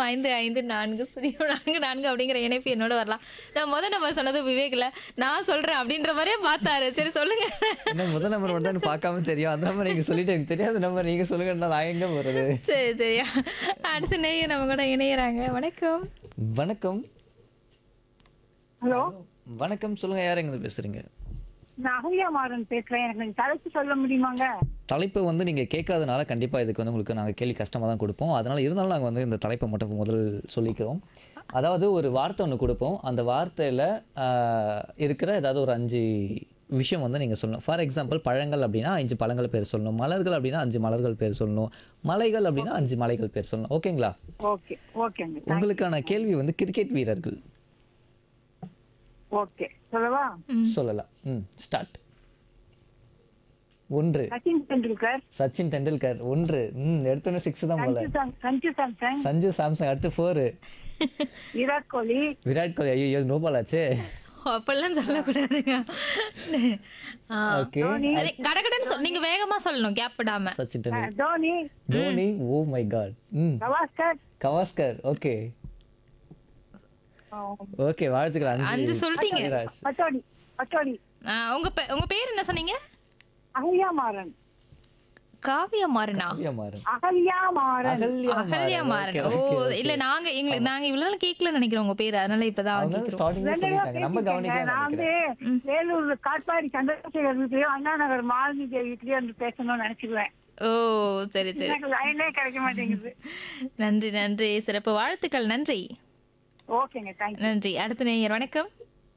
0554 அப்படிங்கிற இணைப்பு என்னோட வரலாம். நான் முதல் நம்பர் சொன்னது விவேக் இல்ல. நான் சொல்றேன் அப்படின்ற மாதிரியே பார்த்தாரு. சரி சொல்லுங்க. என்ன முதல் நம்பர் மட்டும் தான் பார்க்காம தெரியும். அந்த நம்பர் நீங்க சொல்லிட்டு எனக்கு தெரியாத நம்பர் நீங்க சொல்லுங்கன்னா நான் எங்க போறது? சரி சரியா. அடுத்த நேயர் நம்ம கூட இணையறாங்க. வணக்கம். வணக்கம். ஹலோ, வணக்கம். சொல்லுங்க, யார் எங்க பேசுறீங்க? நான் அகல்யா மாறன் பேசுறேன். எனக்கு கொஞ்சம் தலைச்சு சொல்ல முடியுமாங்க? தலைப்பு வந்து நீங்க கேட்காதனால கண்டிப்பா இதுக்கு வந்து உங்களுக்கு நாங்க கேள்வி கஷ்டமா தான் கொடுப்போம். அதனால இருந்தாலும் நாங்க வந்து இந்த தலைப்பை மட்டும் முதல் சொல்லிக்கிறோம். அதாவது ஒரு வார்த்தை ஒன்று கொடுப்போம். அந்த வார்த்தையில இருக்கிற ஏதாவது ஒரு 5 விஷயம் வந்து நீங்க சொல்லணும். ஃபார் எக்ஸாம்பிள் பழங்கள் அப்படின்னா 5 பழங்கள் பேர் சொல்லணும். மலர்கள் அப்படின்னா 5 மலர்கள் பேர் சொல்லணும். மலைகள் அப்படின்னா 5 மலைகள் பேர் சொல்லணும். ஓகேங்களா? ஓகே ஓகேங்க. உங்களுக்கான கேள்வி வந்து கிரிக்கெட் வீரர்கள். ஓகே, சொல்லவா? சொல்லலாம். ஸ்டார்ட். 1 சச்சின் டெண்டுல்கர், சச்சின் டெண்டுல்கர். 1 எடுத்தோன்னே 6 தான் போல. சஞ்சு சாம்சன், சஞ்சு சாம்சங். அடுத்து 4 விராட் கோலி. விராட் கோலி. ஐயோ, நோ பால் ஆச்சே. அப்பெல்லாம் சொல்லக்கூடாதுங்க. ஓகே. கடகடன்னு நீங்க வேகமா சொல்லணும், கேப் விடாம. Sachin Tendulkar. Dhoni, Dhoni. Oh my God. Gavaskar. Gavaskar. Okay okay, வாழ்த்துக்கள். 5 சொல்லிட்டீங்க. பட்டோடி. பட்டோடி. உங்க பேர் என்ன சொன்னீங்க? அகல்யா மாறன். காவியா மாறனா? அகல்யா மாறன். அகல்யா மாறன். ஓ இல்ல, நாங்க இவ்வளவு நாள் கேட்கல நினைக்கிறோம் உங்க பேர். அதனால இப்பதான் கேக்குறோம். நம்ம கவனிக்கலாம். நான் வந்து வேலூர் காட்பாடி சந்திரசேகர் வீட்லயும் அண்ணா நகர் மாலினி தேவி வீட்லயும் வந்து பேசணும்னு நினைச்சுக்குவேன். ஓ சரி சரி. எனக்கு லைனே கிடைக்க மாட்டேங்குது. நன்றி நன்றி, சிறப்பு, வாழ்த்துக்கள். நன்றி. ஓகேங்க, தேங்க்யூ. நன்றி. அடுத்த நேயர். வணக்கம்.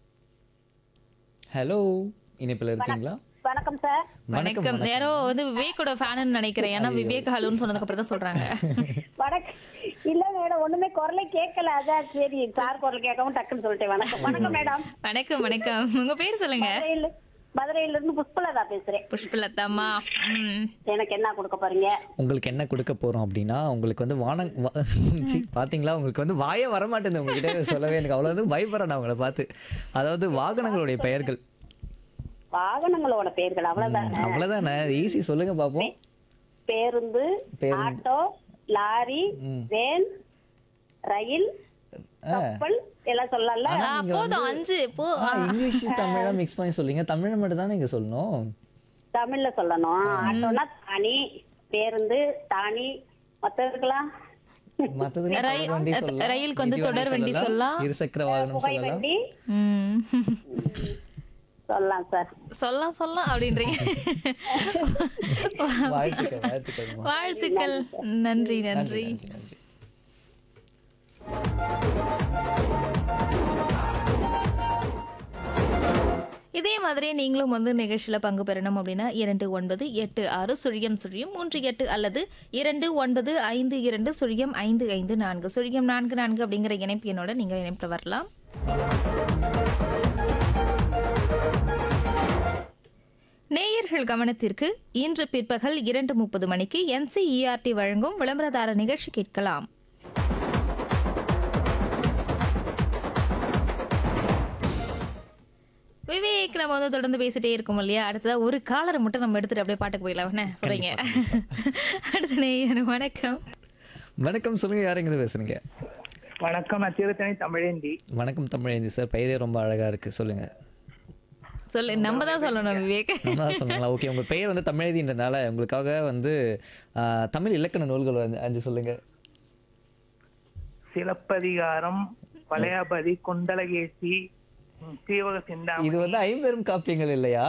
ஹலோ, இணைப்பில் இருக்கீங்களா? வணக்கம் சார். வணக்கம். யாரோ வந்து விவேக்கோட ஃபேன்னு நினைக்கிறேன். ஏன்னா விவேக் ஹலோன்னு சொன்னதுக்கு அப்புறம் தான் சொல்றாங்க. வணக்கம். இல்ல மேடம், ஒண்ணுமே குரலே கேட்கல. அதான் சரி, சார் குரல் கேட்கவும் டக்குன்னு சொல்லிட்டேன். வணக்கம். வணக்கம் மேடம். வணக்கம் வணக்கம். உங்க பேர் சொல்லுங்க. மதுரையில இருந்து புஷ்பலதா பேசுறேன். புஷ்பலதாமா. எனக்கு என்ன கொடுக்க போறீங்க? உங்களுக்கு என்ன கொடுக்க போறோம் அப்படின்னா, உங்களுக்கு வந்து பாத்தீங்களா, உங்களுக்கு வந்து வாயே வரமாட்டேங்குது உங்ககிட்ட சொல்லவே. எனக்கு அவ்வளவு பயப்படுறேன் நான் உங்களை பார்த்து. அதாவது வாகனங்களுடைய பெயர்கள். வாகனங்களோட பெயர்கள். அவ்வளவுதானே? ஈஸி, சொல்லுங்க பாப்போம். பேருந்து, ஆட்டோ, லாரி, வேன், ரயில், கப்பல் எல்லாம் சொல்லலாம். போதும் 5. இங்கிலீஷ் தமிழா மிக்ஸ் பண்ணி சொல்லுங்க. தமிழ் மட்டும் தானே நீங்க சொல்லணும். தமிழ்ல சொல்லணும். ஆட்டோனா தானி, பேருந்து தானி, மத்ததுக்கலாம் ரயிலுக்கு வந்து தொடர் வண்டி சொல்லலாம். இருசக்கர வாகனம் சொல்லலாம். சொல்லலாம் சார். சொல்லலாம் அப்படின்றீங்க. வாழ்த்துக்கள். நன்றி நன்றி. இதே மாதிரி நீங்களும் வந்து நிகழ்ச்சியில பங்கு பெறணும் அப்படின்னா 2986 அல்லது 2952 அப்படிங்கிற இணைப்பு என்னோட நீங்க இணைப்புல வரலாம். நேயர்கள் கவனத்திற்கு, இன்று பிற்பகல் 2:30 மணிக்கு NCERT வழங்கும் விளம்பரதார நிகழ்ச்சி கேட்கலாம். விவேக் நம்ம வந்து தொடர்ந்து பேசிட்டே இருக்கோம் இல்லையா? அடுத்ததா ஒரு காலரை மட்டும் நம்ம எடுத்துட்டு அப்படியே பாட்டுக்கு போயிடலாம். என்ன சொல்றீங்க? அடுத்த நேயர். வணக்கம். வணக்கம், சொல்லுங்க, யார் எங்க பேசுறீங்க? வணக்கம், நான் திருத்தணி தமிழேந்தி. வணக்கம் தமிழேந்தி சார். பெயரே ரொம்ப அழகா இருக்கு. சொல்லுங்க. சொல்லு, நம்ம தான் சொல்லணும் விவேக். நம்ம தான் சொல்லலாம். ஓகே, உங்க பெயர் வந்து தமிழேந்தின்றனால உங்களுக்காக வந்து தமிழ் இலக்கண நூல்கள் வந்து 5 சொல்லுங்க. சிலப்பதிகாரம், வளையாபதி, குண்டலகேசி, சீவக சிந்தாமணி. இது வந்து 50 காப்பியங்கள் இல்லையா?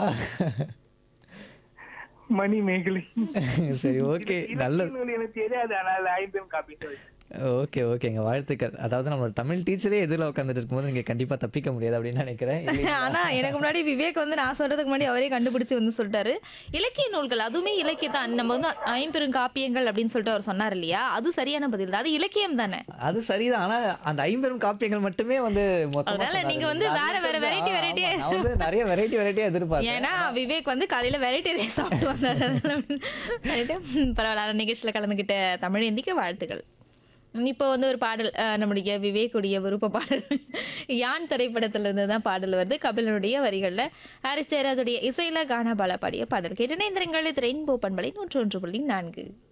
மணிமேகலை. சரி, ஓகே, நல்ல. எனக்கு தெரியாது, ஆனால் 50 காப்பி. ஓகே ஓகேங்க, வாழ்த்துக்கள். அதாவது நம்மளோட தமிழ் டீச்சரே எதிரில் உட்காந்துட்டு இருக்கும்போது நீங்க கண்டிப்பா தப்பிக்க முடியாது அப்படின்னு நினைக்கிறேன். ஆனா எனக்கு முன்னாடி விவேக் வந்து நான் சொல்றதுக்கு முன்னாடி அவரே கண்டுபிடிச்சு வந்து சொல்லிட்டாரு. இலக்கிய நூல்கள், அதுவுமே இலக்கியத்தான். நம்ம வந்து 50 காப்பியங்கள் அப்படின்னு சொல்லிட்டு அவர் சொன்னார் இல்லையா? அது சரியான பதில் தான். அது இலக்கியம் தானே? அது சரிதான். ஆனா அந்த 50 காப்பியங்கள் மட்டுமே வந்து அதனால நீங்க வந்து வேற வெரைட்டி நிறைய வெரைட்டியா எதிர்பார்த்தேன். ஏன்னா விவேக் வந்து காலையில வெரைட்டி ரைஸ் சாப்பிட்டு வந்தாரு. பரவாயில்ல, நிகழ்ச்சியில கலந்துகிட்ட தமிழேந்திக்கு வாழ்த்துக்கள். இப்போ வந்து ஒரு பாடல், நம்முடைய விவேக்குடைய விருப்ப பாடல் யான் திரைப்படத்துல இருந்து தான் பாடல் வருது. கபிலனுடைய வரிகள்ல ஹாரிஸ் ஜெயராஜுடைய இசையில கானா பாலா பாடிய பாடல் கேட்டு இணைந்திருங்கள். இது ரெயின்போ பண்பலை 101.4.